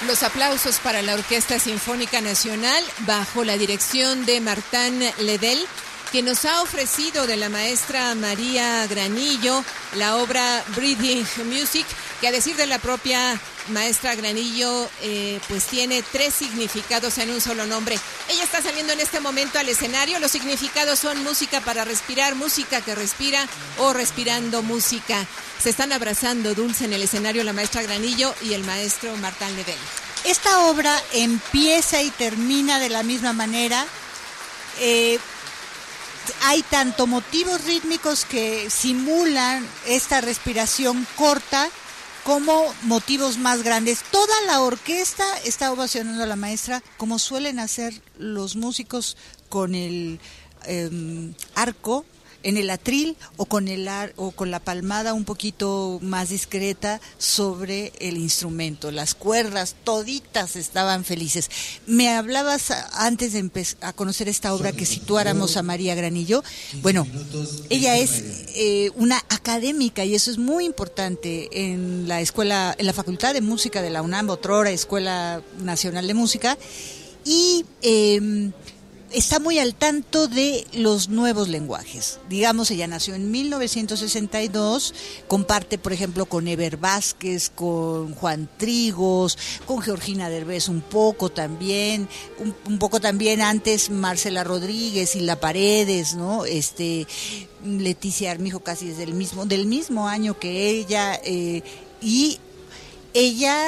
Los aplausos para la Orquesta Sinfónica Nacional bajo la dirección de Martin Ledel, que nos ha ofrecido de la maestra María Granillo la obra Breathing Music, que a decir de la propia maestra Granillo, pues tiene 3 significados en un solo nombre. Ella está saliendo en este momento al escenario. Los significados son música para respirar, música que respira o respirando música. Se están abrazando dulce en el escenario la maestra Granillo y el maestro Martin Ledel. Esta obra empieza y termina de la misma manera. Hay tanto motivos rítmicos que simulan esta respiración corta como motivos más grandes. Toda la orquesta está ovacionando a la maestra, como suelen hacer los músicos con el arco en el atril o con la palmada un poquito más discreta sobre el instrumento. Las cuerdas toditas estaban felices. Me hablabas antes de empezar a conocer esta obra que situáramos a María Granillo. Bueno, ella es una académica y eso es muy importante en la escuela, en la Facultad de Música de la UNAM, otrora Escuela Nacional de Música, y está muy al tanto de los nuevos lenguajes. Digamos, ella nació en 1962, comparte, por ejemplo, con Eber Vázquez, con Juan Trigos, con Georgina Derbez un poco también antes Marcela Rodríguez, Hilda Paredes, ¿no? Leticia Armijo casi es del mismo año que ella, y ella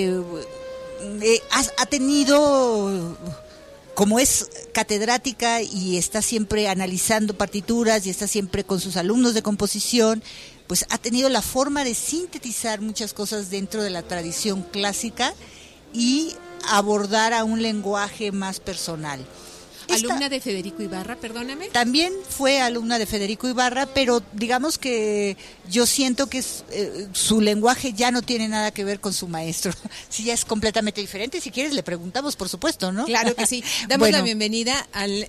ha tenido, como es catedrática y está siempre analizando partituras y está siempre con sus alumnos de composición, pues ha tenido la forma de sintetizar muchas cosas dentro de la tradición clásica y abordar a un lenguaje más personal. Alumna de Federico Ibarra, perdóname. También fue alumna de Federico Ibarra, pero digamos que yo siento que su lenguaje ya no tiene nada que ver con su maestro. Sí, ya es completamente diferente. Si quieres le preguntamos, por supuesto, ¿no? Claro que sí. Damos la bienvenida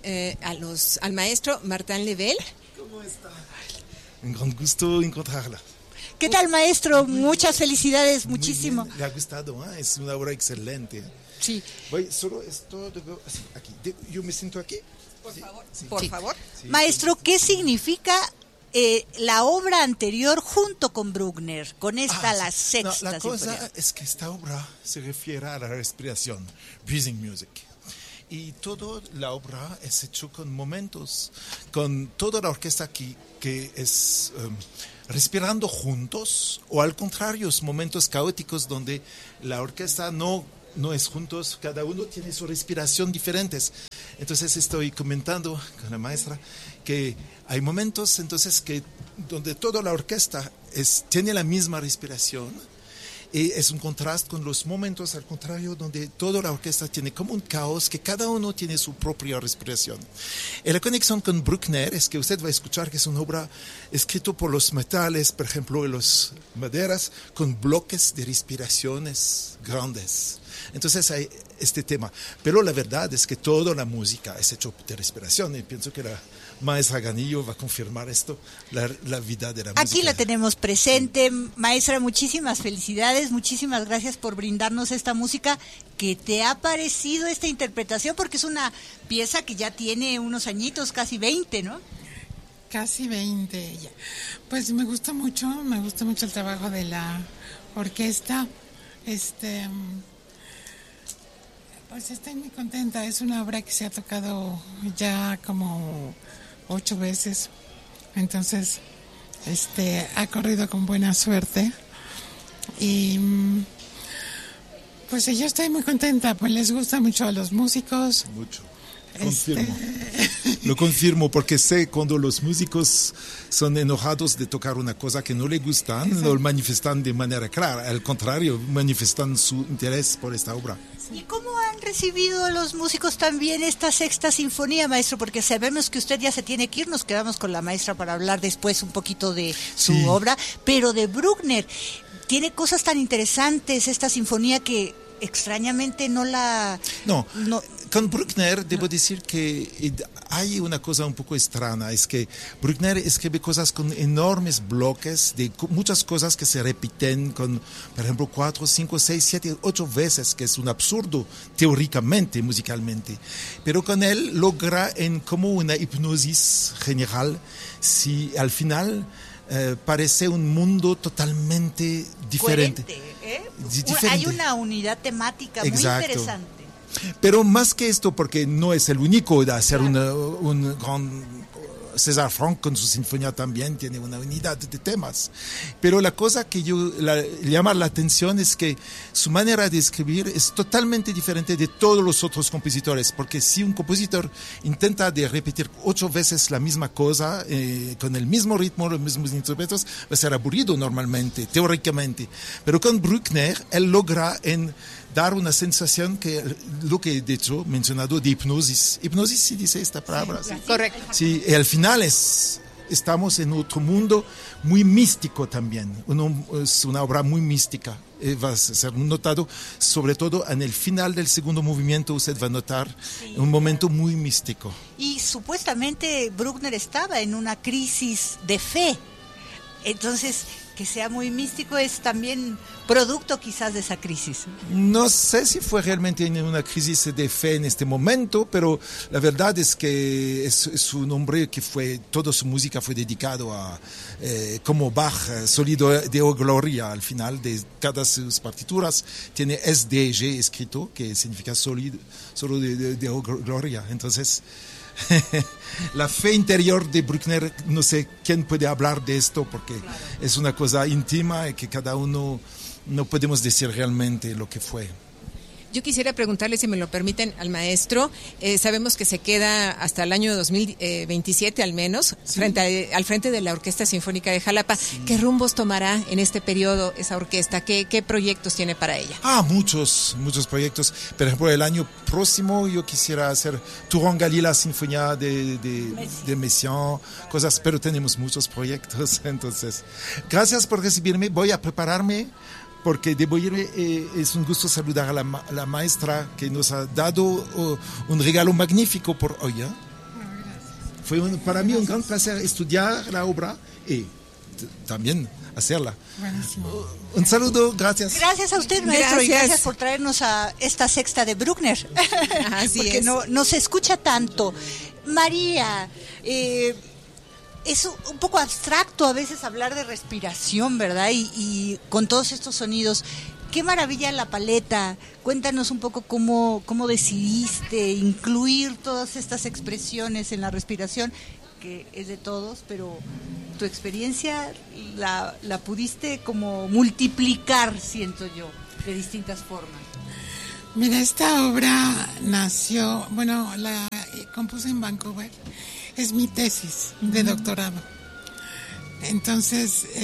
al maestro Martin Ledel. ¿Cómo está? Un gran gusto encontrarla. ¿Qué tal, maestro? Muchas felicidades, muchísimo. Le ha gustado, ¿eh? Es una obra excelente. Sí. Voy, solo esto aquí. Yo me siento aquí. Por favor. Sí. Por favor. Sí. Maestro, ¿qué significa la obra anterior junto con Bruckner, con esta la sexta la cosa sinfonía? es que esta obra se refiere a la respiración, breathing music. Y toda la obra es hecho con momentos, con toda la orquesta que es respirando juntos, o al contrario, momentos caóticos donde la orquesta no es juntos, cada uno tiene su respiración diferentes. Entonces estoy comentando con la maestra que hay momentos entonces donde toda la orquesta tiene la misma respiración, y es un contraste con los momentos al contrario donde toda la orquesta tiene como un caos, que cada uno tiene su propia respiración. Y la conexión con Bruckner es que usted va a escuchar que es una obra escrita por los metales, por ejemplo, y las maderas, con bloques de respiraciones grandes. Entonces hay este tema, pero la verdad es que toda la música es hecha de respiración, y pienso que la maestra Granillo va a confirmar esto, la vida de la música. Aquí la tenemos presente. Maestra, muchísimas felicidades, muchísimas gracias por brindarnos esta música. ¿Qué te ha parecido esta interpretación? Porque es una pieza que ya tiene unos añitos, casi 20, ¿no? Casi 20 ya. Pues me gusta mucho el trabajo de la orquesta. Pues estoy muy contenta. Es una obra que se ha tocado ya como 8 veces. Entonces, ha corrido con buena suerte. Y pues yo estoy muy contenta. Pues les gusta mucho a los músicos. Mucho. Confirmo. Lo confirmo porque sé cuando los músicos son enojados de tocar una cosa que no les gustan, exacto, lo manifestan de manera clara, al contrario, manifestan su interés por esta obra. ¿Y cómo han recibido los músicos también esta sexta sinfonía, maestro? Porque sabemos que usted ya se tiene que ir, nos quedamos con la maestra para hablar después un poquito de su obra, pero de Bruckner. Tiene cosas tan interesantes esta sinfonía que extrañamente no con Bruckner debo decir que hay una cosa un poco extraña, es que Bruckner escribe cosas con enormes bloques de muchas cosas que se repiten con, por ejemplo, 4, 5, 6, 7, 8 veces, que es un absurdo teóricamente, musicalmente. Pero con él logra en como una hipnosis general, si al final parece un mundo totalmente diferente. Diferente. Hay una unidad temática muy interesante. Pero más que esto, porque no es el único de hacer un gran... César Franck con su sinfonía también tiene una unidad de temas. Pero la cosa que llama la atención es que su manera de escribir es totalmente diferente de todos los otros compositores, porque si un compositor intenta de repetir 8 veces la misma cosa, con el mismo ritmo, los mismos instrumentos, va a ser aburrido normalmente, teóricamente. Pero con Bruckner, él logra dar una sensación que lo que de hecho mencionado de hipnosis. Hipnosis sí dice esta palabra. Sí, correcto. Sí, y al final estamos en otro mundo muy místico también. Es una obra muy mística. Va a ser notado, sobre todo en el final del segundo movimiento, usted va a notar un momento muy místico. Y supuestamente Bruckner estaba en una crisis de fe. Entonces, que sea muy místico es también producto quizás de esa crisis. No sé si fue realmente una crisis de fe en este momento, pero la verdad es que es un hombre que toda su música fue dedicado a, como Bach, sólido Deo Gloria, al final de cada sus partituras tiene SDG escrito, que significa solo de Deo Gloria. Entonces, la fe interior de Bruckner, no sé quién puede hablar de esto porque es una cosa íntima y que cada uno no podemos decir realmente lo que fue. Yo quisiera preguntarle, si me lo permiten, al maestro. Sabemos que se queda hasta el año 2027 al menos, sí, al frente de la Orquesta Sinfónica de Jalapa. Sí. ¿Qué rumbos tomará en este periodo esa orquesta? ¿Qué proyectos tiene para ella? Muchos proyectos. Por ejemplo, el año próximo yo quisiera hacer Turangalí, la Sinfonía de Messiaen, cosas, pero tenemos muchos proyectos. Entonces, gracias por recibirme. Voy a prepararme, porque debo irme. Es un gusto saludar a la maestra que nos ha dado un regalo magnífico por hoy. Fue para mí un gran placer estudiar la obra y también hacerla. Buenísimo. Un saludo, gracias. Gracias a usted, maestro, y gracias por traernos a esta sexta de Bruckner. Así porque no se escucha tanto. María, es un poco abstracto a veces hablar de respiración, ¿verdad? Y con todos estos sonidos. Qué maravilla la paleta. Cuéntanos un poco cómo decidiste incluir todas estas expresiones en la respiración, que es de todos, pero tu experiencia la pudiste como multiplicar, siento yo, de distintas formas. Mira, esta obra nació, la compuse en Vancouver. Es mi tesis de doctorado. Entonces,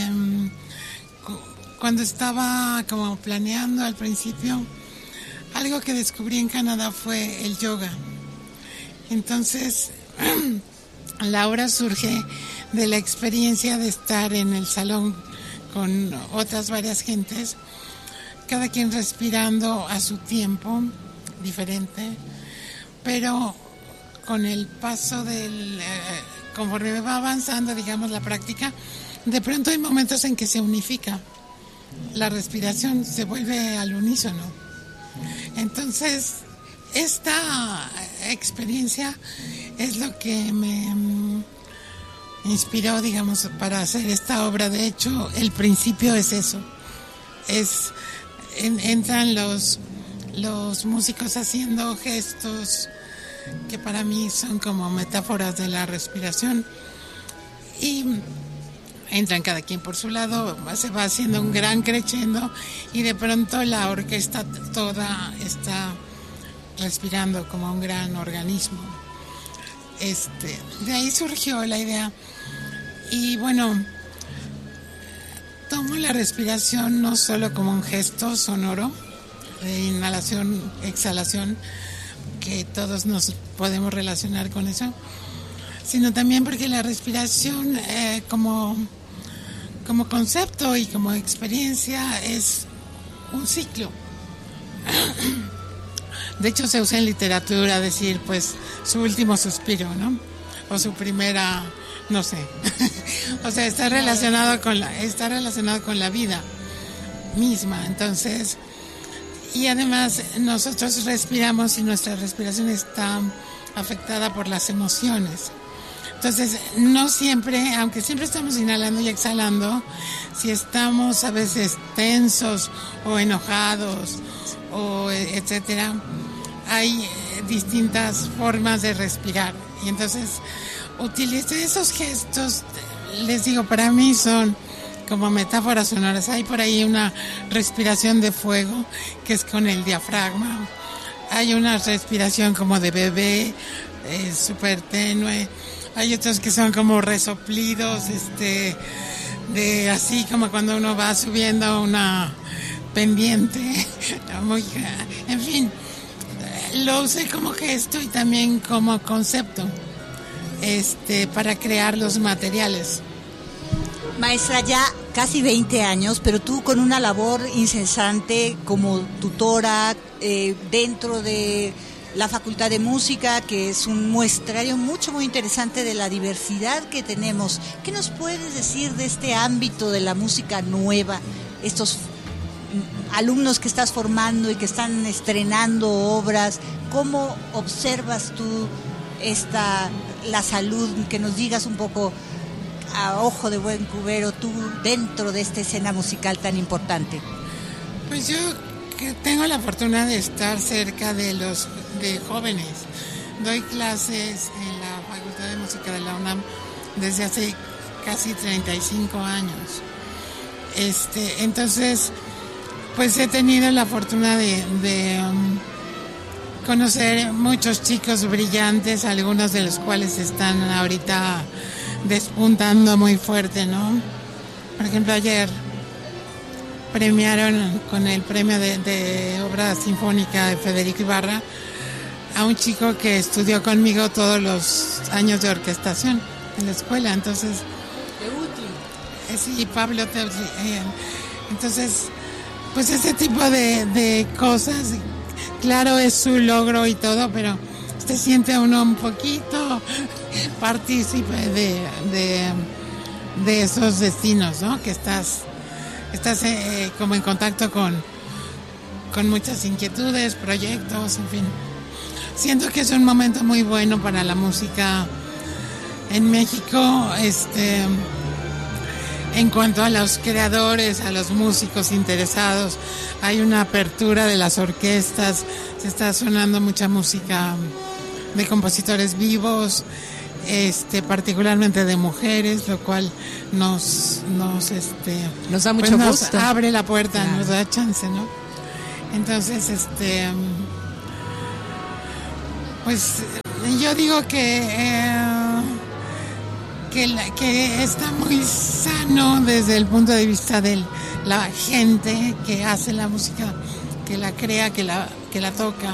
cuando estaba como planeando al principio, algo que descubrí en Canadá fue el yoga. Entonces, la obra surge de la experiencia de estar en el salón con otras varias gentes, cada quien respirando a su tiempo, diferente, pero con el paso conforme va avanzando, digamos, la práctica, de pronto hay momentos en que se unifica. La respiración se vuelve al unísono. Entonces, esta experiencia es lo que me inspiró, digamos, para hacer esta obra. De hecho, el principio es eso. Entran los músicos haciendo gestos que para mí son como metáforas de la respiración, y entran cada quien por su lado, se va haciendo un gran crescendo y de pronto la orquesta toda está respirando como un gran organismo. De ahí surgió la idea, y tomo la respiración no solo como un gesto sonoro de inhalación, exhalación, que todos nos podemos relacionar con eso, sino también porque la respiración como concepto y como experiencia es un ciclo. De hecho, se usa en literatura decir, pues, su último suspiro, ¿no? O su primera, no sé. O sea, está relacionado con la vida misma. Entonces, y además nosotros respiramos y nuestra respiración está afectada por las emociones. Entonces, no siempre, aunque siempre estamos inhalando y exhalando, si estamos a veces tensos o enojados o etcétera, hay distintas formas de respirar. Y entonces, utilicé esos gestos, les digo, para mí son como metáforas sonoras. Hay por ahí una respiración de fuego, que es con el diafragma. Hay una respiración como de bebé, súper tenue. Hay otros que son como resoplidos, de así como cuando uno va subiendo una pendiente. En fin, lo usé como gesto y también como concepto, para crear los materiales. Maestra, ya casi 20 años, pero tú con una labor incesante como tutora dentro de la Facultad de Música, que es un muestrario muy interesante de la diversidad que tenemos. ¿Qué nos puedes decir de este ámbito de la música nueva, estos alumnos que estás formando y que están estrenando obras? ¿Cómo observas tú la salud? Que nos digas un poco a ojo de buen cubero tú dentro de esta escena musical tan importante. Pues yo que tengo la fortuna de estar cerca de jóvenes. Doy clases en la Facultad de Música de la UNAM desde hace casi 35 años. Entonces, pues he tenido la fortuna de conocer muchos chicos brillantes, algunos de los cuales están ahorita despuntando muy fuerte, ¿no? Por ejemplo, ayer premiaron con el premio de obra sinfónica de Federico Ibarra a un chico que estudió conmigo todos los años de orquestación en la escuela. Entonces, sí, Pablo Teutli. Entonces, pues ese tipo de cosas, claro, es su logro y todo, pero se siente uno un poquito partícipe de esos destinos, ¿no? Que estás como en contacto con muchas inquietudes, proyectos, en fin. Siento que es un momento muy bueno para la música en México, en cuanto a los creadores, a los músicos interesados. Hay una apertura de las orquestas, se está sonando mucha música de compositores vivos, particularmente de mujeres, lo cual nos da mucho gusto. Nos abre la puerta, claro. Nos da chance, ¿no? Entonces, pues yo digo que está muy sano desde el punto de vista de la gente que hace la música, que la crea, que la toca.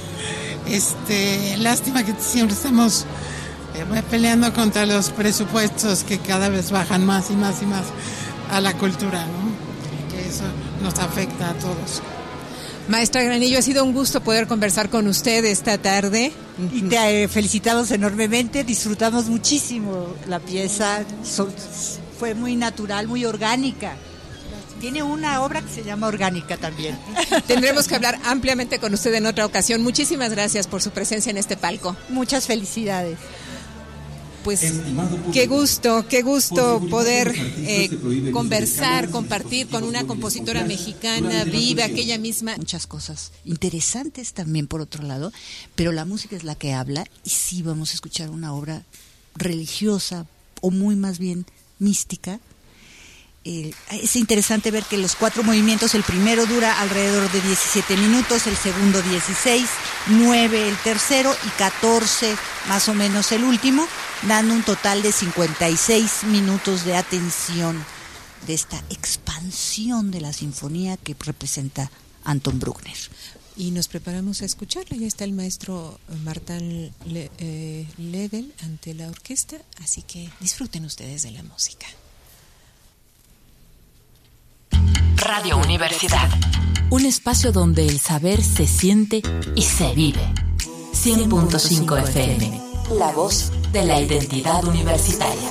Lástima que siempre estamos peleando contra los presupuestos que cada vez bajan más y más y más a la cultura, ¿no? Que eso nos afecta a todos. Maestra Granillo, ha sido un gusto poder conversar con usted esta tarde. Y te felicitamos enormemente, disfrutamos muchísimo la pieza, fue muy natural, muy orgánica. Tiene una obra que se llama Orgánica también. Tendremos que hablar ampliamente con usted en otra ocasión. Muchísimas gracias por su presencia en este palco. Muchas felicidades. Pues qué gusto poder conversar, compartir con una compositora mexicana viva, aquella misma. Muchas cosas interesantes también por otro lado, pero la música es la que habla y sí vamos a escuchar una obra religiosa o muy más bien mística. Es interesante ver que los 4 movimientos, el primero dura alrededor de 17 minutos, el segundo 16, 9 el tercero y 14 más o menos el último, dando un total de 56 minutos de atención de esta expansión de la sinfonía que representa Anton Bruckner. Y nos preparamos a escucharla. Ya está el maestro Martin Lebel ante la orquesta, así que disfruten ustedes de la música. Radio Universidad. Un espacio donde el saber se siente y se vive. 100.5 FM, la voz de la identidad universitaria.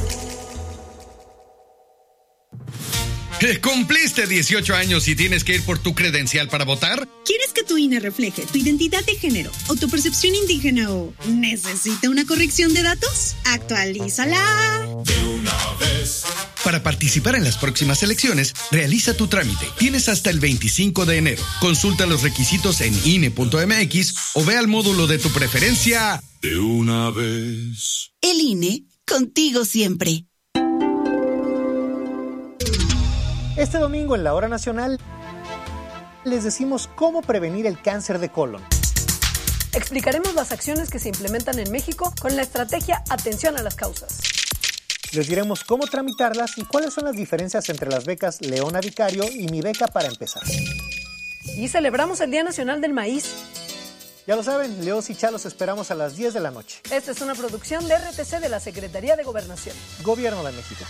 ¿Cumpliste 18 años y tienes que ir por tu credencial para votar? ¿Quieres que tu INE refleje tu identidad de género o tu percepción indígena o necesita una corrección de datos? ¡Actualízala! De una vez. Para participar en las próximas elecciones, realiza tu trámite. Tienes hasta el 25 de enero. Consulta los requisitos en INE.mx o ve al módulo de tu preferencia. De una vez. El INE, contigo siempre. Este domingo en la Hora Nacional les decimos cómo prevenir el cáncer de colon. Explicaremos las acciones que se implementan en México con la estrategia Atención a las Causas. Les diremos cómo tramitarlas y cuáles son las diferencias entre las becas Leona Vicario y Mi Beca para Empezar. Y celebramos el Día Nacional del Maíz. Ya lo saben, Leos y Chalos esperamos a las 10 de la noche. Esta es una producción de RTC de la Secretaría de Gobernación. Gobierno de México.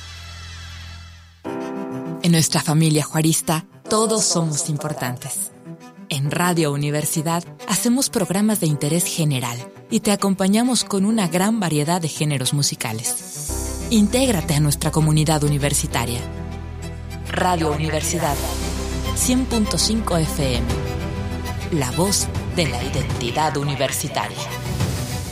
En nuestra familia juarista, todos somos importantes. En Radio Universidad hacemos programas de interés general y te acompañamos con una gran variedad de géneros musicales. Intégrate a nuestra comunidad universitaria. Radio Universidad, 100.5 FM, la voz de la identidad universitaria.